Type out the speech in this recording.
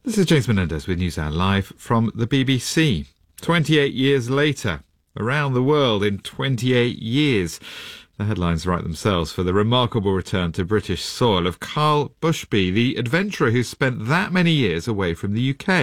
This is James Menendez with NewsHour Live from the BBC. 28 years later, around the world in 28 years. The headlines write themselves for the remarkable return to British soil of Carl Bushby, the adventurer who spent that many years away from the UK.